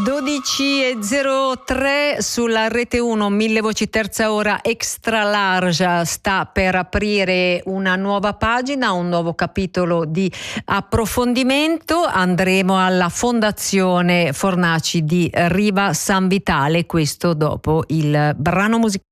12.03 sulla Rete 1, 1000 voci terza ora extra large, sta per aprire una nuova pagina, un nuovo capitolo di approfondimento. Andremo alla Fondazione Fornaci di Riva San Vitale, questo dopo il brano musicale.